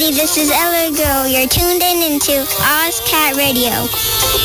everybody. This is Ella Girl. You're tuned in into OzCat Radio.